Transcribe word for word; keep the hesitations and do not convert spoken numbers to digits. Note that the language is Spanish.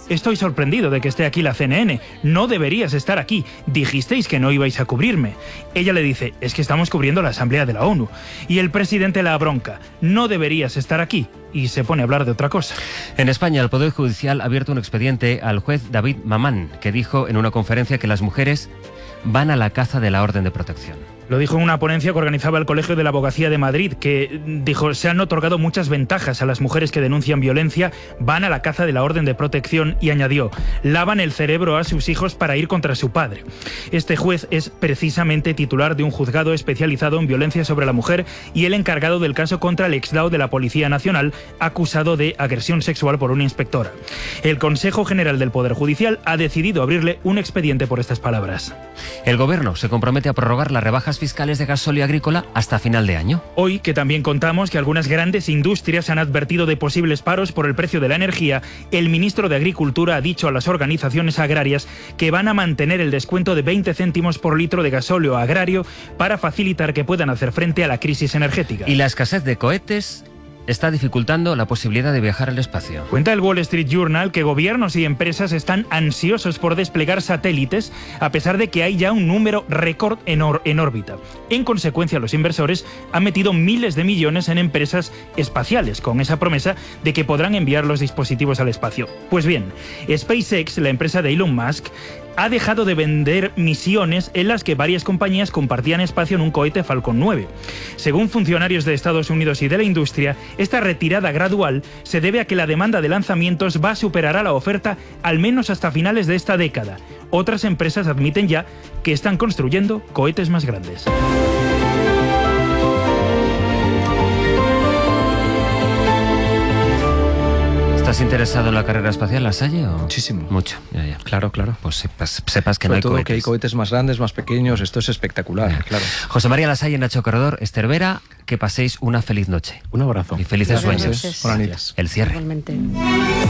estoy sorprendido de que esté aquí la C N N. No deberías estar aquí. Dijisteis que no ibais a cubrirme. Ella le dice, es que estamos cubriendo la Asamblea de la ONU. Y el presidente la bronca, no deberías estar aquí. Y se pone a hablar de otra cosa. En España, el Poder Judicial ha abierto un expediente al juez David Mamán, que dijo en una conferencia que las mujeres van a la caza de la Orden de Protección. Lo dijo en una ponencia que organizaba el Colegio de la Abogacía de Madrid, que dijo, se han otorgado muchas ventajas a las mujeres que denuncian violencia, van a la caza de la Orden de Protección, y añadió, lavan el cerebro a sus hijos para ir contra su padre. Este juez es precisamente titular de un juzgado especializado en violencia sobre la mujer y el encargado del caso contra el exdao de la Policía Nacional, acusado de agresión sexual por una inspectora. El Consejo General del Poder Judicial ha decidido abrirle un expediente por estas palabras. El Gobierno se compromete a prorrogar las rebajas fiscales de gasóleo agrícola hasta final de año. Hoy, que también contamos que algunas grandes industrias han advertido de posibles paros por el precio de la energía, el ministro de Agricultura ha dicho a las organizaciones agrarias que van a mantener el descuento de veinte céntimos por litro de gasóleo agrario para facilitar que puedan hacer frente a la crisis energética. Y la escasez de cohetes está dificultando la posibilidad de viajar al espacio. Cuenta el Wall Street Journal que gobiernos y empresas están ansiosos por desplegar satélites, a pesar de que hay ya un número récord en, or- en órbita. En consecuencia, los inversores han metido miles de millones en empresas espaciales, con esa promesa de que podrán enviar los dispositivos al espacio. Pues bien, SpaceX, la empresa de Elon Musk, ha dejado de vender misiones en las que varias compañías compartían espacio en un cohete Falcon nueve. Según funcionarios de Estados Unidos y de la industria, esta retirada gradual se debe a que la demanda de lanzamientos va a superar a la oferta al menos hasta finales de esta década. Otras empresas admiten ya que están construyendo cohetes más grandes. ¿Estás interesado en la carrera espacial, La Salle? O? Muchísimo. Mucho, ya, ya. Claro, claro. Pues sepas, sepas que Sobre no hay todo cohetes. que hay cohetes más grandes, más pequeños, esto es espectacular, Ya. claro. José María La Salle, Nacho Corredor, Esther Vera, que paséis una feliz noche. Un abrazo. Y felices Buenas sueños. noches. Buenas noches. El cierre. Igualmente.